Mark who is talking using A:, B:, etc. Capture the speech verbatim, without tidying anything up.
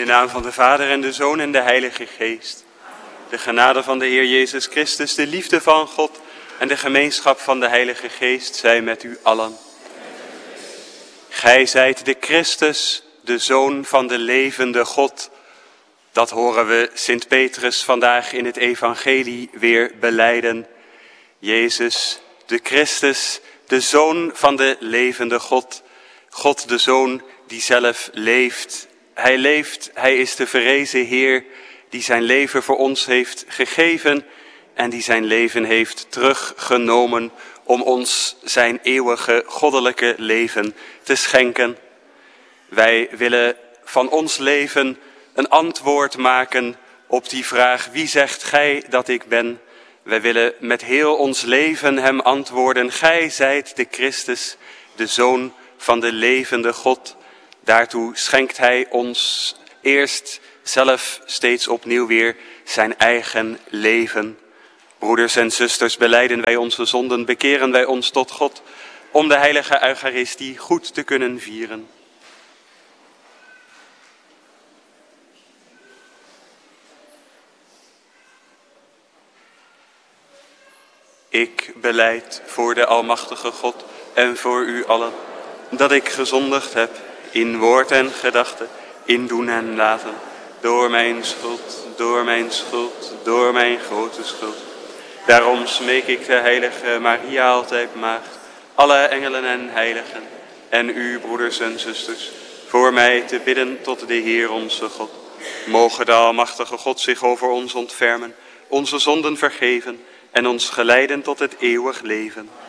A: de naam van de Vader en de Zoon en de Heilige Geest. De genade van de Heer Jezus Christus, de liefde van God en de gemeenschap van de Heilige Geest zij met u allen. Gij zijt de Christus, de Zoon van de levende God. Dat horen we Sint Petrus vandaag in het evangelie weer belijden. Jezus, de Christus, de Zoon van de levende God. God de Zoon die zelf leeft. Hij leeft, hij is de verrezen Heer die zijn leven voor ons heeft gegeven en die zijn leven heeft teruggenomen om ons zijn eeuwige goddelijke leven te schenken. Wij willen van ons leven een antwoord maken op die vraag: wie zegt gij dat ik ben? Wij willen met heel ons leven hem antwoorden: gij zijt de Christus, de Zoon van de levende God. Daartoe schenkt hij ons eerst zelf steeds opnieuw weer zijn eigen leven. Broeders en zusters, belijden wij onze zonden, bekeren wij ons tot God om de heilige Eucharistie goed te kunnen vieren. Ik belijd voor de almachtige God en voor u allen dat ik gezondigd heb in woord en gedachte, in doen en laten, door mijn schuld, door mijn schuld, door mijn grote schuld. Daarom smeek ik de heilige Maria, altijd maagd, alle engelen en heiligen en u, broeders en zusters, voor mij te bidden tot de Heer onze God. Moge de almachtige God zich over ons ontfermen, onze zonden vergeven en ons geleiden tot het eeuwig leven.